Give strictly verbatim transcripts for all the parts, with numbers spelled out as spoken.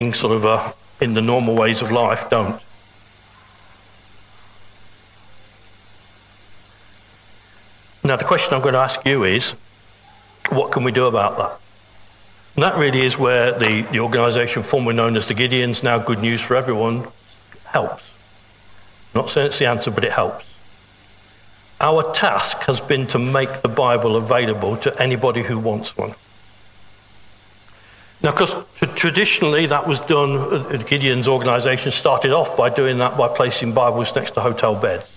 sort of uh, in the normal ways of life don't. Now, the question I'm going to ask you is, what can we do about that? And that really is where the, the organisation formerly known as the Gideons, now Good News for Everyone, helps. I'm not saying it's the answer, but it helps. Our task has been to make the Bible available to anybody who wants one. Now, because traditionally that was done, the Gideons organisation started off by doing that by placing Bibles next to hotel beds.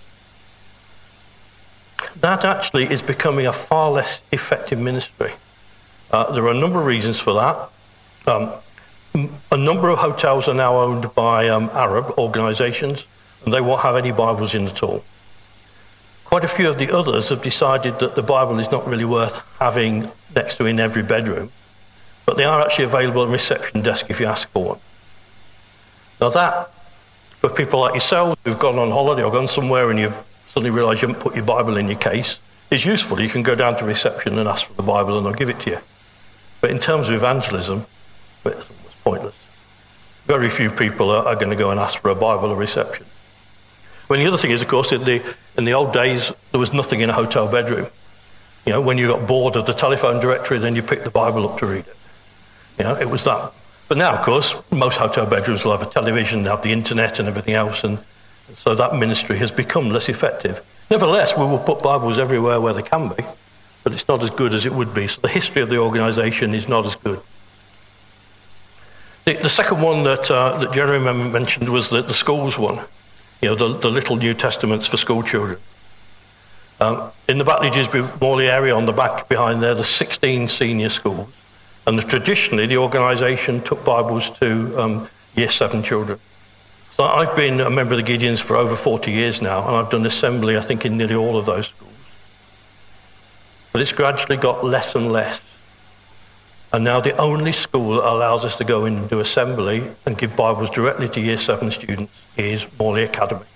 That actually is becoming a far less effective ministry. Uh, there are a number of reasons for that. Um, a number of hotels are now owned by um, Arab organisations, and they won't have any Bibles in at all. Quite a few of the others have decided that the Bible is not really worth having next to in every bedroom, but they are actually available at the reception desk if you ask for one. Now that, for people like yourselves who've gone on holiday or gone somewhere and you've suddenly realise you haven't put your Bible in your case, is useful. You can go down to reception and ask for the Bible and they'll give it to you. But in terms of evangelism, it's pointless. Very few people are, are going to go and ask for a Bible at reception. Well, the other thing is, of course, in the, in the old days, there was nothing in a hotel bedroom. You know, when you got bored of the telephone directory, then you picked the Bible up to read it. You know, it was that. But now, of course, most hotel bedrooms will have a television, they have the internet and everything else, and so that ministry has become less effective. Nevertheless, we will put Bibles everywhere where they can be, but it's not as good as it would be. So the history of the organisation is not as good. The, the second one that, uh, that Jeremy mentioned was the, the schools one. You know, the, the little New Testaments for school children. Um, in the Batley Dewsbury Morley area, on the back behind there, there's sixteen senior schools. And the, traditionally, the organisation took Bibles to um, year seven children. So I've been a member of the Gideons for over forty years now, and I've done assembly, I think, in nearly all of those schools. But it's gradually got less and less. And now the only school that allows us to go in and do assembly and give Bibles directly to year seven students is Morley Academy.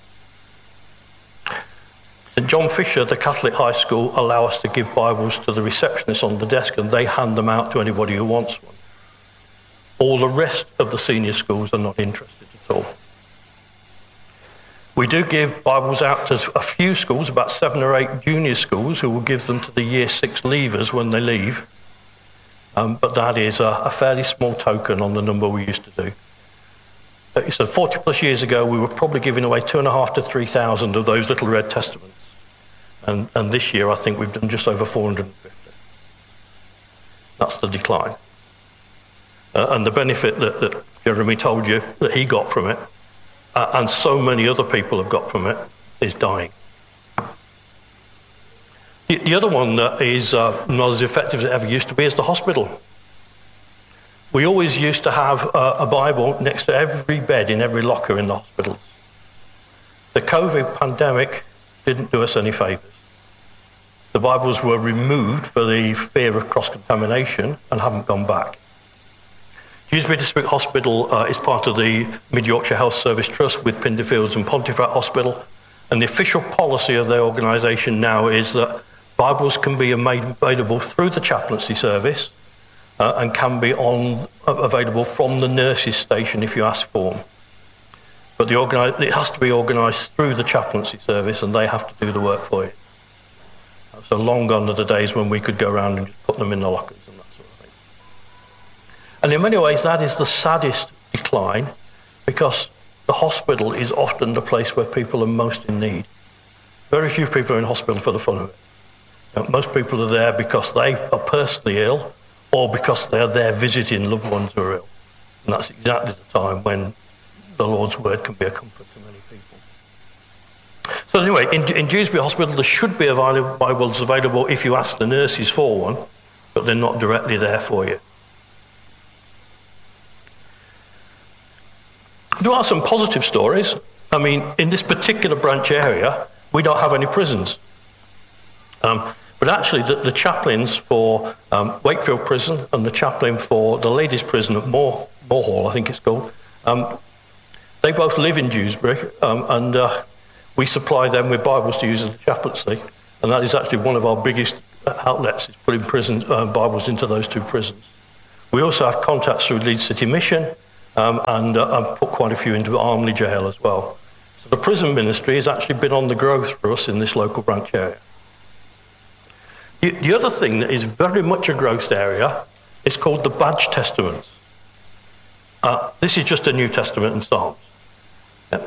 Saint John Fisher, the Catholic high school, allow us to give Bibles to the receptionists on the desk, and they hand them out to anybody who wants one. All the rest of the senior schools are not interested at all. We do give Bibles out to a few schools, about seven or eight junior schools, who will give them to the year six leavers when they leave. Um, but that is a, a fairly small token on the number we used to do. So forty plus years ago, we were probably giving away two and a half to three thousand of those little red testaments. And, and this year, I think we've done just over four hundred fifty. That's the decline. Uh, and the benefit that, that Jeremy told you that he got from it, uh, and so many other people have got from it, is dying. The, the other one that is uh, not as effective as it ever used to be is the hospital. We always used to have a, a Bible next to every bed in every locker in the hospitals. The COVID pandemic didn't do us any favours. The Bibles were removed for the fear of cross-contamination and haven't gone back. Dewsbury District Hospital uh, is part of the Mid Yorkshire Health Service Trust with Pinderfields and Pontefract Hospital, and the official policy of their organisation now is that Bibles can be made available through the chaplaincy service uh, and can be on uh, available from the nurses' station if you ask for them. But the organi- it has to be organised through the chaplaincy service, and they have to do the work for you. So long gone are the days when we could go around and just put them in the lockers and that sort of thing. And in many ways, that is the saddest decline, because the hospital is often the place where people are most in need. Very few people are in hospital for the fun of it. You know, most people are there because they are personally ill, or because they're there visiting loved ones who are ill. And that's exactly the time when the Lord's word can be a comfort to many people. So anyway, in, in Dewsbury Hospital, there should be Bibles available if you ask the nurses for one, but they're not directly there for you. There are some positive stories. I mean, in this particular branch area, we don't have any prisons. Um, but actually, the, the chaplains for um, Wakefield Prison and the chaplain for the ladies' prison at Moor, Moor Hall, I think it's called, um, they both live in Dewsbury, um, and uh, we supply them with Bibles to use as a chaplaincy, and that is actually one of our biggest outlets, is putting prison uh, Bibles into those two prisons. We also have contacts through Leeds City Mission, um, and, uh, and put quite a few into Armley Jail as well. So the prison ministry has actually been on the growth for us in this local branch area. The, the other thing that is very much a growth area is called the Badge Testaments. Uh, this is just a New Testament and Psalms. Yeah.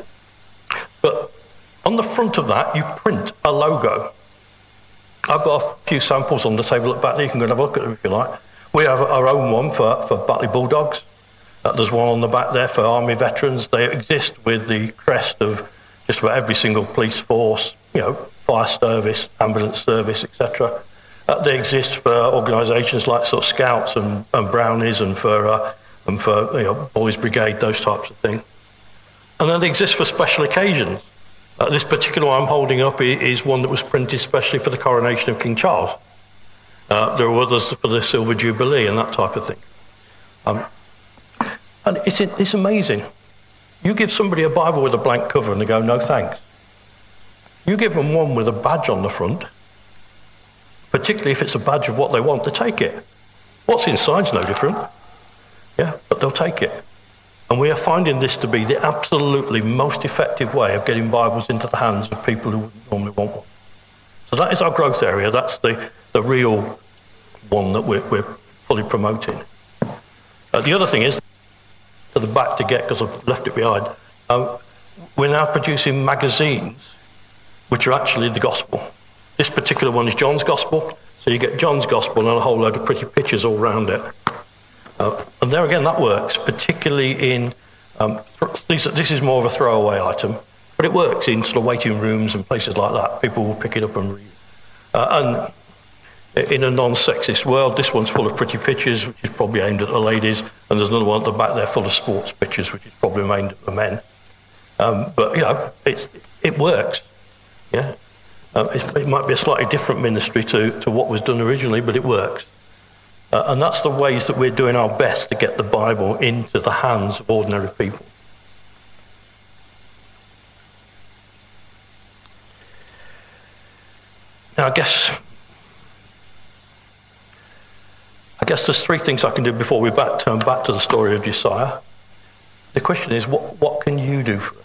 But on the front of that, you print a logo. I've got a few samples on the table at the back there. You can go and have a look at them if you like. We have our own one for, for Batley Bulldogs. Uh, there's one on the back there for Army veterans. They exist with the crest of just about every single police force, you know, fire service, ambulance service, et cetera. Uh, they exist for organisations like sort of Scouts and, and Brownies and for uh, and for you know, Boys Brigade, those types of things. And then they exist for special occasions. Uh, this particular one I'm holding up is one that was printed specially for the coronation of King Charles. Uh, there are others for the Silver Jubilee and that type of thing. Um, and it's, it's amazing. You give somebody a Bible with a blank cover and they go, no thanks. You give them one with a badge on the front, particularly if it's a badge of what they want, they take it. What's inside's no different. Yeah, but they'll take it. And we are finding this to be the absolutely most effective way of getting Bibles into the hands of people who wouldn't normally want one. So that is our growth area. That's the, the real one that we're, we're fully promoting. Uh, the other thing is, to the back to get, because I've left it behind, um, we're now producing magazines which are actually the gospel. This particular one is John's Gospel, so you get John's Gospel and a whole load of pretty pictures all around it. Uh, and there again, that works, particularly in, um, th- this is more of a throwaway item, but it works in sort of waiting rooms and places like that. People will pick it up and read. Uh, and in a non-sexist world, this one's full of pretty pictures, which is probably aimed at the ladies, and there's another one at the back there full of sports pictures, which is probably aimed at the men. Um, but, you know, it's, it works. Yeah, uh, it might be a slightly different ministry to, to what was done originally, but it works. Uh, and that's the ways that we're doing our best to get the Bible into the hands of ordinary people. Now, I guess, I guess there's three things I can do before we back, turn back to the story of Josiah. The question is, what, what can you do for us?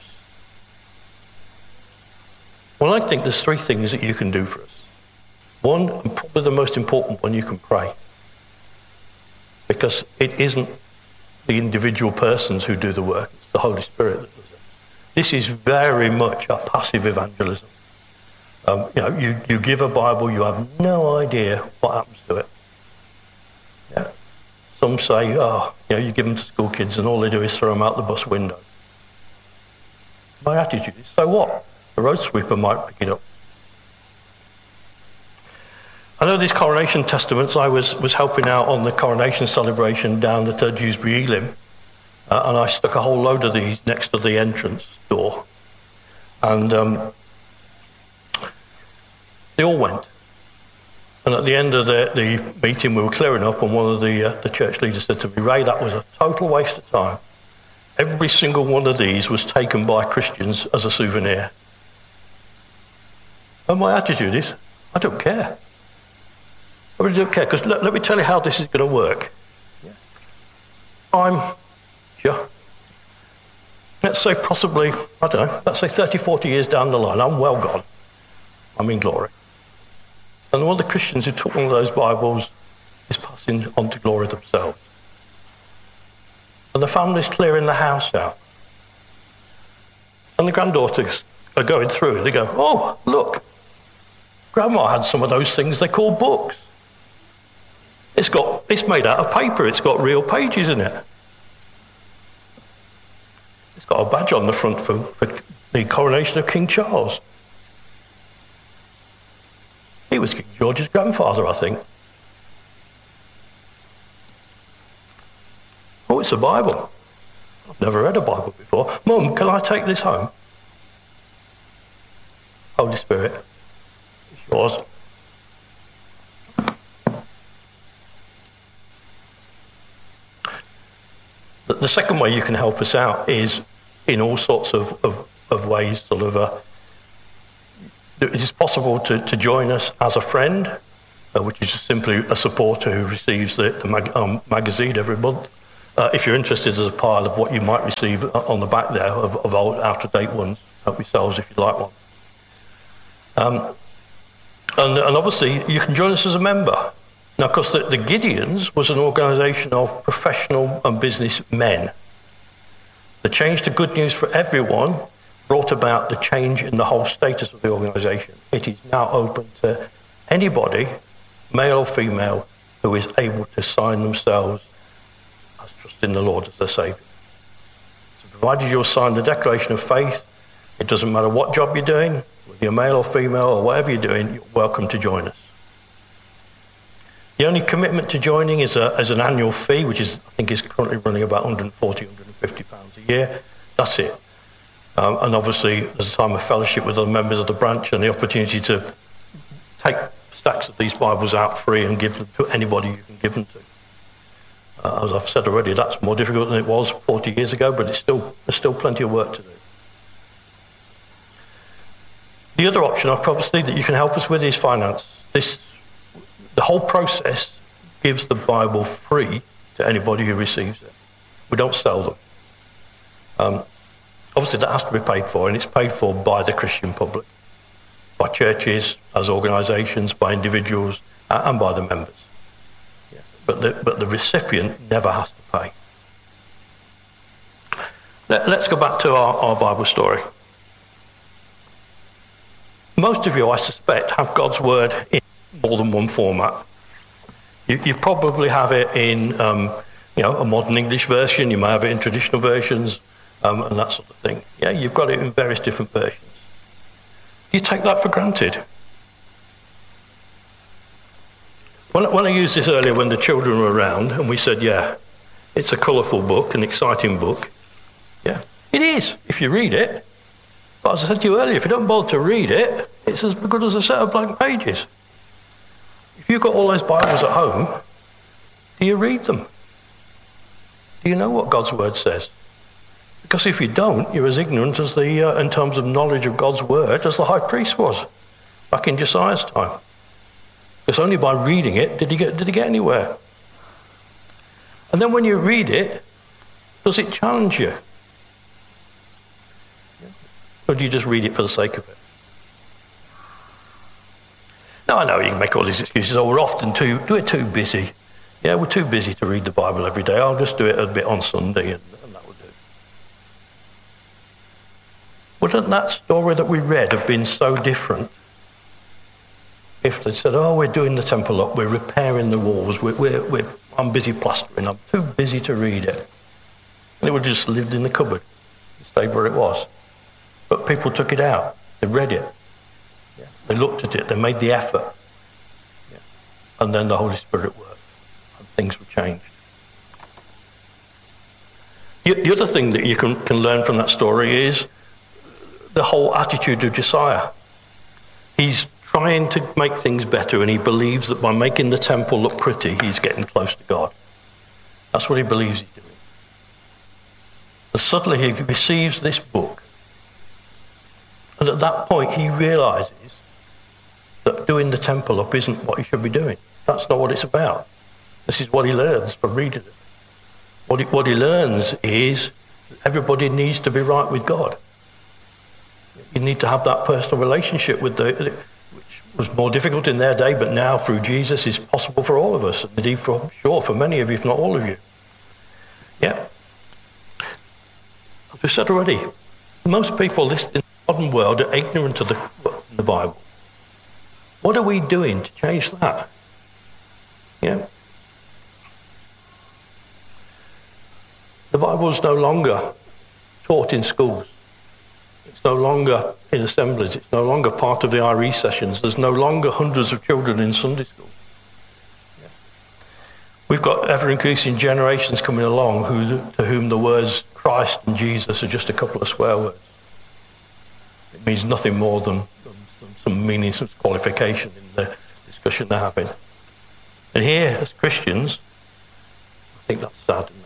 Well, I think there's three things that you can do for us. One, and probably the most important one, you can pray. Because it isn't the individual persons who do the work, it's the Holy Spirit that does it. This is very much a passive evangelism. Um, you know, you, you give a Bible, you have no idea what happens to it. Yeah. Some say, oh, you know, you give them to school kids and all they do is throw them out the bus window. My attitude is, so what? The road sweeper might pick it up. I know these coronation testaments, I was, was helping out on the coronation celebration down at uh, Dewsbury Elim, uh, and I stuck a whole load of these next to the entrance door. And um, they all went. And at the end of the, the meeting, we were clearing up, and one of the, uh, the church leaders said to me, Ray, that was a total waste of time. Every single one of these was taken by Christians as a souvenir. And my attitude is, I don't care. I really don't care, because let, let me tell you how this is going to work. Yeah. I'm, yeah, let's say possibly, I don't know, let's say thirty, forty years down the line, I'm well gone. I'm in glory. And one of the Christians who took one of those Bibles is passing on to glory themselves. And the family's clearing the house out. And the granddaughters are going through and they go, oh, look, Grandma had some of those things they call books. It's got, it's made out of paper. It's got real pages in it. It's got a badge on the front for, for the coronation of King Charles. He was King George's grandfather, I think. Oh, it's a Bible. I've never read a Bible before. Mum, can I take this home? Holy Spirit, it's yours. The second way you can help us out is in all sorts of, of, of ways. Sort of, uh, it is possible to, to join us as a friend, uh, which is simply a supporter who receives the, the mag, um, magazine every month. Uh, if you're interested, there's a pile of what you might receive on the back there of, of old out-of-date ones. Help yourselves if you'd like one. Um, and, and obviously, you can join us as a member. Now, of course, the, the Gideons was an organisation of professional and business men. The change to Good News for Everyone brought about the change in the whole status of the organisation. It is now open to anybody, male or female, who is able to sign themselves as trusting the Lord as their Saviour. So provided you'll sign the Declaration of Faith, it doesn't matter what job you're doing, whether you're male or female or whatever you're doing, you're welcome to join us. The only commitment to joining is, a, is an annual fee, which is I think is currently running about one hundred forty, one hundred fifty pounds a year. That's it. Um, and obviously, there's a time of fellowship with other members of the branch and the opportunity to take stacks of these Bibles out free and give them to anybody you can give them to. Uh, as I've said already, that's more difficult than it was forty years ago, but it's still, there's still plenty of work to do. The other option, obviously, that you can help us with is finance. This, the whole process gives the Bible free to anybody who receives it. We don't sell them. Um, obviously, that has to be paid for, and it's paid for by the Christian public, by churches, as organisations, by individuals, and by the members. Yeah. But, the, but the recipient never has to pay. Let, let's go back to our, our Bible story. Most of you, I suspect, have God's Word in more than one format. You, you probably have it in um, you know, a modern English version, you may have it in traditional versions, um, and that sort of thing. Yeah, you've got it in various different versions. You take that for granted. When, when I used this earlier when the children were around, and we said, yeah, it's a colourful book, an exciting book. Yeah, it is, if you read it. But as I said to you earlier, if you don't bother to read it, it's as good as a set of blank pages. If you've got all those Bibles at home, do you read them? Do you know what God's Word says? Because if you don't, you're as ignorant as the, uh, in terms of knowledge of God's Word, as the high priest was back in Josiah's time. Because only by reading it did he get, did he get anywhere. And then when you read it, does it challenge you? Or do you just read it for the sake of it? Now, I know you can make all these excuses. Oh, we're often too, we're too busy. Yeah, we're too busy to read the Bible every day. I'll just do it a bit on Sunday and, and that will do. Wouldn't that story that we read have been so different if they said, oh, we're doing the temple up, we're repairing the walls, we're, we're, we're, I'm busy plastering, I'm too busy to read it. And it would have just lived in the cupboard, stayed where it was. But people took it out, they read it, yeah. They looked at it, they made the effort. Yeah. And then the Holy Spirit worked, and things were changed. The other thing that you can, can learn from that story is the whole attitude of Josiah. He's trying to make things better, and he believes that by making the temple look pretty, he's getting close to God. That's what he believes he's doing. And suddenly he receives this book. And at that point, he realizes that doing the temple up isn't what he should be doing. That's not what it's about. This is what he learns from reading it. What he, what he learns is that everybody needs to be right with God. You need to have that personal relationship with the, which was more difficult in their day, but now through Jesus is possible for all of us. And indeed, for sure, for many of you, if not all of you. Yeah. As we said already, most people listening modern world are ignorant of the, the Bible. What are we doing to change that? Yeah. The Bible is no longer taught in schools. It's no longer in assemblies. It's no longer part of the I R E sessions. There's no longer hundreds of children in Sunday school. Yeah. We've got ever-increasing generations coming along who, to whom the words Christ and Jesus are just a couple of swear words. It means nothing more than, than, than some meaningless qualification in the discussion they're having. And here, as Christians, I think that's sad, isn't it?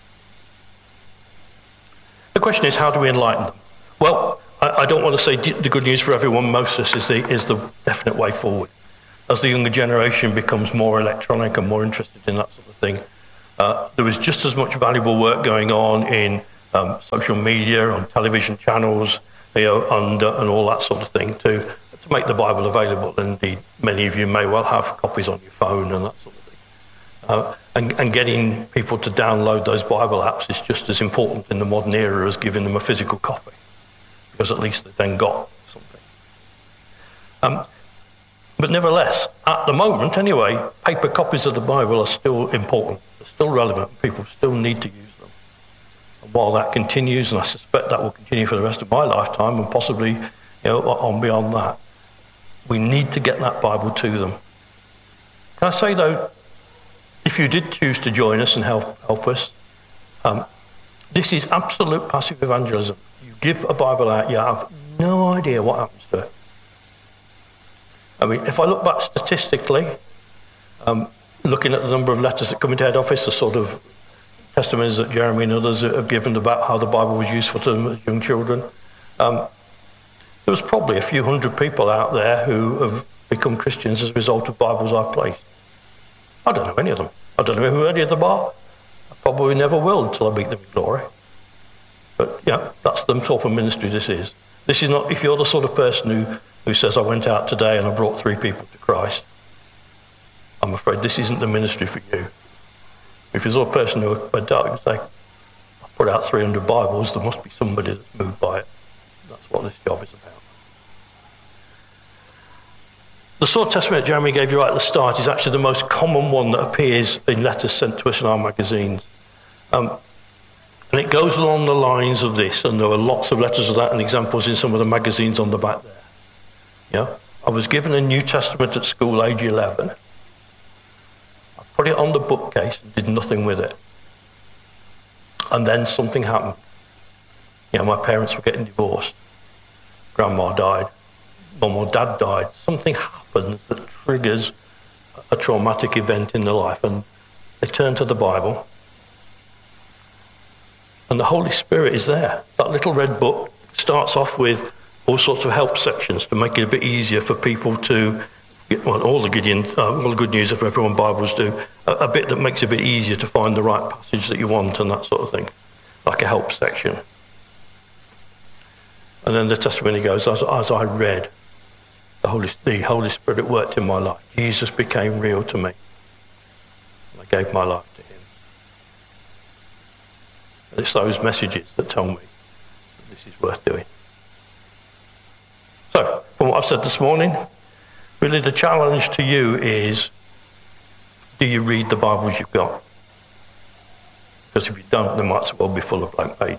The question is, how do we enlighten them? Well, I, I don't want to say the good news for everyone. Moses is the, is the definite way forward. As the younger generation becomes more electronic and more interested in that sort of thing, Uh, there was just as much valuable work going on in um, social media, on television channels, you know, and, uh, and all that sort of thing to, to make the Bible available. And indeed, many of you may well have copies on your phone and that sort of thing. Uh, and, and getting people to download those Bible apps is just as important in the modern era as giving them a physical copy, because at least they've then got something. Um, but nevertheless, at the moment anyway, paper copies of the Bible are still important. They're still relevant. People still need to use them. And while that continues, and I suspect that will continue for the rest of my lifetime and possibly, you know, on beyond that, we need to get that Bible to them. Can I say, though, if you did choose to join us and help help us, um, this is absolute passive evangelism. You give a Bible out, you have no idea what happens to it. I mean, if I look back statistically, um, looking at the number of letters that come into head office, the sort of testimonies that Jeremy and others have given about how the Bible was useful to them as young children, um, there was probably a few hundred people out there who have become Christians as a result of Bibles I've placed. I don't know any of them. I don't know who any of them are. I probably never will until I meet them in glory. But yeah, that's the sort of ministry this is. This is not, if you're the sort of person who, who says, I went out today and I brought three people to Christ, I'm afraid this isn't the ministry for you. If you're the sort of person who went out and say, I put out three hundred Bibles, there must be somebody that's moved by it. That's what this job is about. The sort of testimony that Jeremy gave you right at the start is actually the most common one that appears in letters sent to us in our magazines. Um, and it goes along the lines of this, and there are lots of letters of that and examples in some of the magazines on the back there. Yeah? I was given a New Testament at school, age eleven. I put it on the bookcase and did nothing with it. And then something happened. Yeah, my parents were getting divorced. Grandma died. Mum or dad died. Something happens that triggers a traumatic event in their life, and they turn to the Bible. And the Holy Spirit is there. That little red book starts off with all sorts of help sections to make it a bit easier for people to get, well, all the Gideon, uh, all the good news for everyone Bibles do, a, a bit that makes it a bit easier to find the right passage that you want and that sort of thing, like a help section. And then the testimony goes, as, as I read, the Holy, the Holy Spirit worked in my life. Jesus became real to me. And I gave my life to him. And it's those messages that tell me that this is worth doing. So, from what I've said this morning, really the challenge to you is, do you read the Bibles you've got? Because if you don't, they might as well be full of blank pages.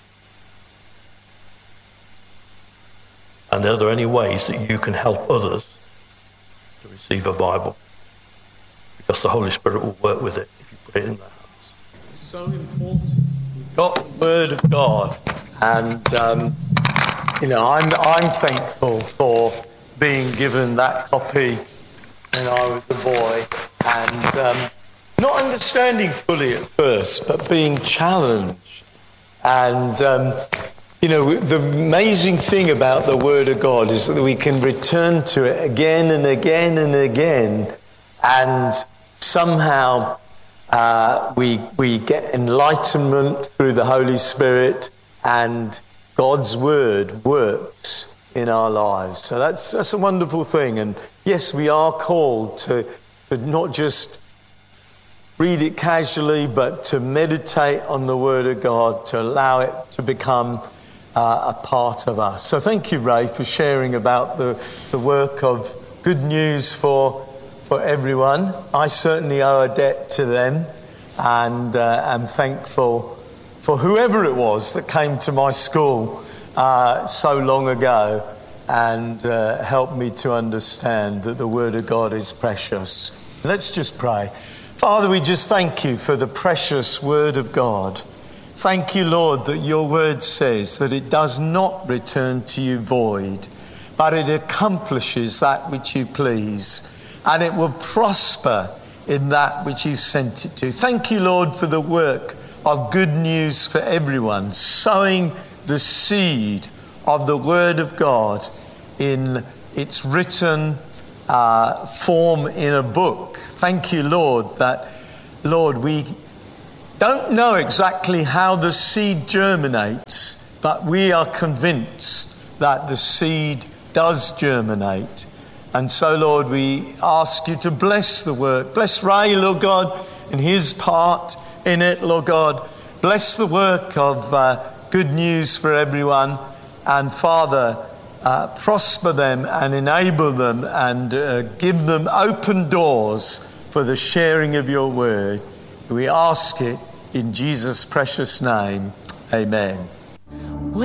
And are there any ways that you can help others to receive a Bible? Because the Holy Spirit will work with it if you put it in their hands. It's so important. We've got the Word of God. And, um, you know, I'm, I'm thankful for being given that copy when I was a boy. And um, not understanding fully at first, but being challenged. And... Um, You know, the amazing thing about the Word of God is that we can return to it again and again and again, and somehow uh, we we get enlightenment through the Holy Spirit, and God's Word works in our lives. So that's that's a wonderful thing. And yes, we are called to, to not just read it casually, but to meditate on the Word of God, to allow it to become Uh, a part of us. So thank you, Ray, for sharing about the, the work of Good News for for everyone. I certainly owe a debt to them, and uh, am thankful for whoever it was that came to my school uh, so long ago and uh, helped me to understand that the Word of God is precious. Let's just pray. Father, we just thank you for the precious Word of God. Thank you, Lord, that your word says that it does not return to you void, but it accomplishes that which you please, and it will prosper in that which you've sent it to. Thank you, Lord, for the work of Good News for everyone, sowing the seed of the Word of God in its written uh, form in a book. Thank you, Lord, that, Lord, we don't know exactly how the seed germinates, but we are convinced that the seed does germinate. And so, Lord, we ask you to bless the work. Bless Ray, Lord God, and his part in it, Lord God. Bless the work of uh, Good News for Everyone. And Father, uh, prosper them and enable them and uh, give them open doors for the sharing of your word. We ask it in Jesus' precious name. Amen.